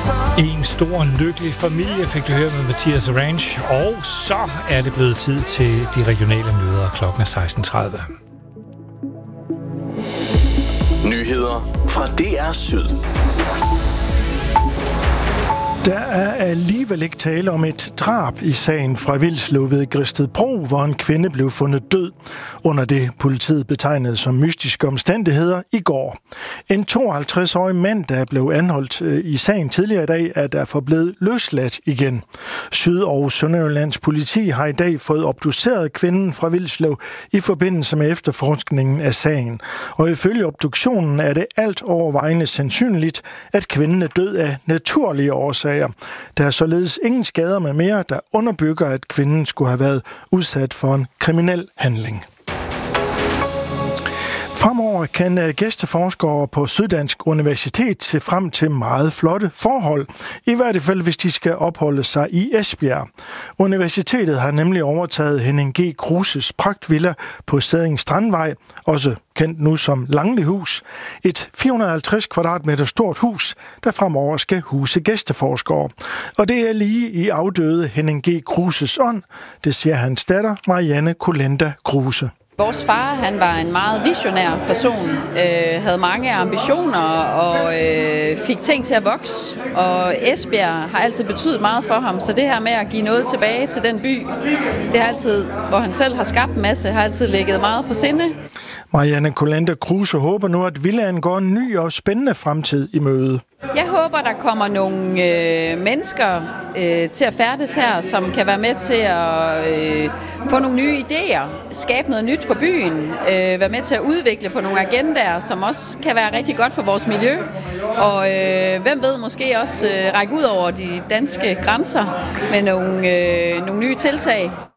En stor lykkelig familie fik du høre med Mathias Ranch, og så er det blevet tid til de regionale nyheder. Klokken er 16:30. Nyheder fra DR Syd. Der er alligevel ikke tale om et drab i sagen fra Vilslev ved Gristedbro, hvor en kvinde blev fundet død under det, politiet betegnede som mystiske omstændigheder i går. En 52-årig mand, der blev anholdt i sagen tidligere i dag, er derfor blevet løsladt igen. Syd- og Sønderjyllands politi har i dag fået obduceret kvinden fra Vilslev i forbindelse med efterforskningen af sagen. Og ifølge obduktionen er det alt overvejende sandsynligt, at kvinden er død af naturlige årsager. Der er således ingen skader med mere, der underbygger, at kvinden skulle have været udsat for en kriminel handling. Fremover kan gæsteforskere på Syddansk Universitet se frem til meget flotte forhold, i hvert fald hvis de skal opholde sig i Esbjerg. Universitetet har nemlig overtaget Henning G. Kruses pragtvilla på Sædding Strandvej, også kendt nu som Langlehus. Et 450 kvadratmeter stort hus, der fremover skal huse gæsteforskere. Og det er lige i afdøde Henning G. Kruses ånd, det siger hans datter Marianne Kolenda Kruse. Vores far, han var en meget visionær person, havde mange ambitioner og fik ting til at vokse. Og Esbjerg har altid betydet meget for ham, så det her med at give noget tilbage til den by, det har altid, hvor han selv har skabt en masse, har altid ligget meget på sinde. Marianne Kolenda Kruse håber nu, at villaen går en ny og spændende fremtid i møde. Jeg håber, der kommer nogle mennesker til at færdes her, som kan være med til at få nogle nye idéer, skabe noget nyt for byen, være med til at udvikle på nogle agendaer, som også kan være rigtig godt for vores miljø. Og hvem ved, måske også række ud over de danske grænser med nogle nye tiltag.